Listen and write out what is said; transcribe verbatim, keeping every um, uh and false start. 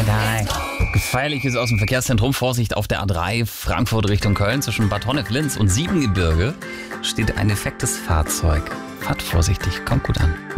Gefährliches aus dem Verkehrszentrum. Vorsicht auf der A drei Frankfurt Richtung Köln. Zwischen Bad Honnef-Linz und Siebengebirge steht ein defektes Fahrzeug. Fahrt vorsichtig, kommt gut an.